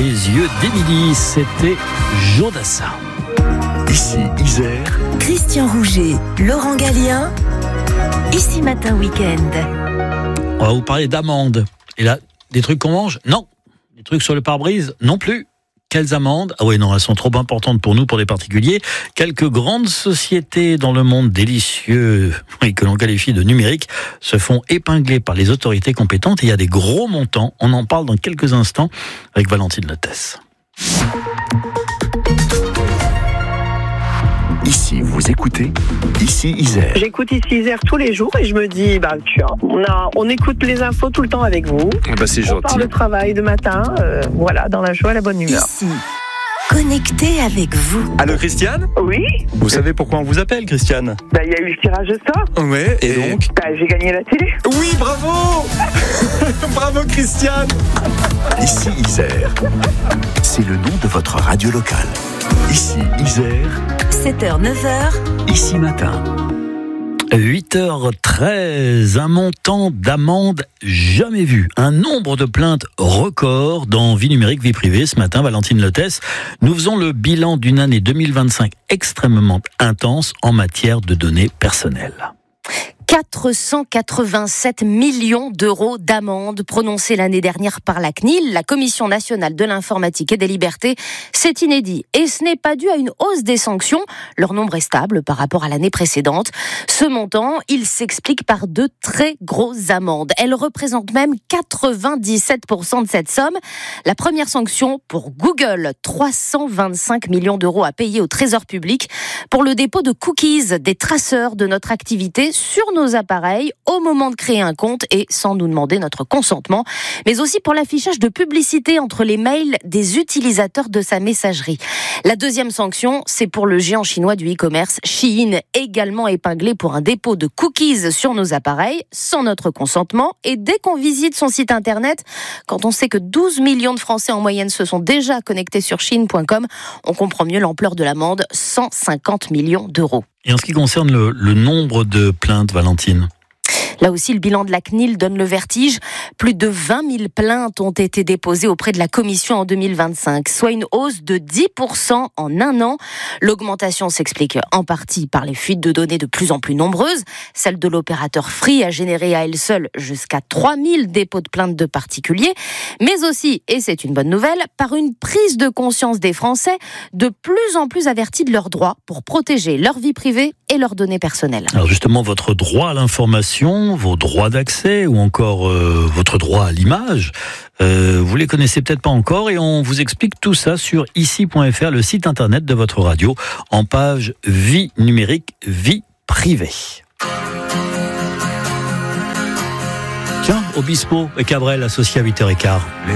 les yeux d'Émilie. C'était Jodassin. Ici Isère. Christian Rouget, Laurent Gallien. Ici Matin Week-end. On va vous parler d'amandes. Et là, des trucs qu'on mange? Non. Des trucs sur le pare-brise? Non plus. Quelles amandes? Ah oui, non, elles sont trop importantes pour nous, pour les particuliers. Quelques grandes sociétés dans le monde délicieux, que l'on qualifie de numérique, se font épingler par les autorités compétentes. Et il y a des gros montants. On en parle dans quelques instants avec Valentine Lotès. Ici, vous écoutez Ici Isère. J'écoute Ici Isère tous les jours et je me dis, tiens, on écoute les infos tout le temps avec vous. C'est on gentil. parle de travail de matin, voilà, dans la joie et la bonne humeur. Ici, connecté avec vous. Allô Christiane? Oui, Vous savez pourquoi on vous appelle Christiane? il y a eu le tirage de sort. Ouais, et donc? J'ai gagné la télé. Oui, bravo. Bravo Christiane. Ici Isère. C'est le nom de votre radio locale. Ici Isère. 7h, 9h. Ici Matin. 8h13, un montant d'amende jamais vu. Un nombre de plaintes record dans Vie numérique, vie privée. Ce matin, Valentine Lotès, nous faisons le bilan d'une année 2025 extrêmement intense en matière de données personnelles. 487 millions d'euros d'amende prononcées l'année dernière par la CNIL, la Commission nationale de l'informatique et des libertés. C'est inédit et ce n'est pas dû à une hausse des sanctions. Leur nombre est stable par rapport à l'année précédente. Ce montant, il s'explique par de très grosses amendes. Elles représentent même 97% de cette somme. La première sanction pour Google, 325 millions d'euros à payer au Trésor public pour le dépôt de cookies, des traceurs de notre activité sur nos appareils au moment de créer un compte et sans nous demander notre consentement, mais aussi pour l'affichage de publicité entre les mails des utilisateurs de sa messagerie. La deuxième sanction, c'est pour le géant chinois du e-commerce, Shein, également épinglé pour un dépôt de cookies sur nos appareils sans notre consentement. Et dès qu'on visite son site internet, quand on sait que 12 millions de Français en moyenne se sont déjà connectés sur Shein.com, on comprend mieux l'ampleur de l'amende, 150 millions d'euros. Et en ce qui concerne le nombre de plaintes, Valentine? Là aussi, le bilan de la CNIL donne le vertige. Plus de 20 000 plaintes ont été déposées auprès de la Commission en 2025, soit une hausse de 10% en un an. L'augmentation s'explique en partie par les fuites de données de plus en plus nombreuses. Celle de l'opérateur Free a généré à elle seule jusqu'à 3 000 dépôts de plaintes de particuliers, mais aussi, et c'est une bonne nouvelle, par une prise de conscience des Français de plus en plus avertis de leurs droits pour protéger leur vie privée et leurs données personnelles. Alors justement, votre droit à l'information, vos droits d'accès ou encore votre droit à l'image, vous les connaissez peut-être pas encore et on vous explique tout ça sur ici.fr, le site internet de votre radio, en page Vie numérique, vie privée. Tiens, Obispo et Cabrel associés à 8h15.